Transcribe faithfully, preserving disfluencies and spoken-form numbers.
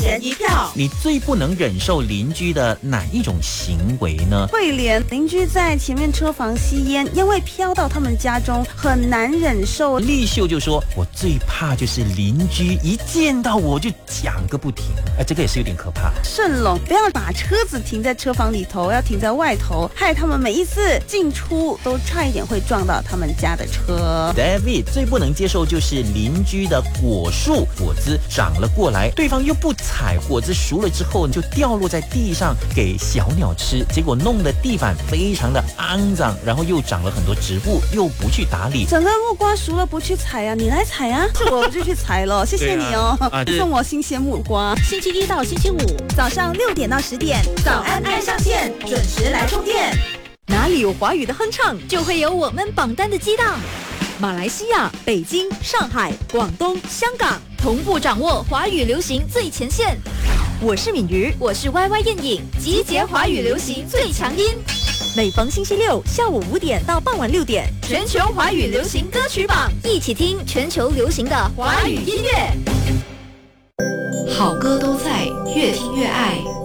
人一票。 你最不能忍受邻居的哪一种行为呢？ 会连邻居在前面车房吸烟，烟味飘到他们家中，很难忍受。 丽秀就说：“我最怕就是邻居一见到我就讲个不停。”哎，这个也是有点可怕。 盛龙，不要把车子停在车房里头，要停在外头，害他们每一次进出都差一点会撞到他们家的车。 David 最不能接受就是邻居的果树果子长了过来，对方又不采，果子熟了之后就掉落在地上给小鸟吃，结果弄得地板非常的肮脏，然后又长了很多植物，又不去打理。 整个木瓜熟了不去采啊，你来采啊，是我就去采了，谢谢你哦，啊啊、送我新鲜木瓜。 星期一到星期五早上六点到十点，早安爱上线，准时来充电。 哪里有华语的哼唱，就会有我们榜单的激荡。马来西亚、北京、上海、广东、香港同步掌握华语流行最前线。我是敏瑜， 我是 Y Y 燕颖，集结华语流行最强音。 每逢星期六下午五点到傍晚六点， 全球华语流行歌曲榜，一起听全球流行的华语音乐。 好歌都在，越听越爱。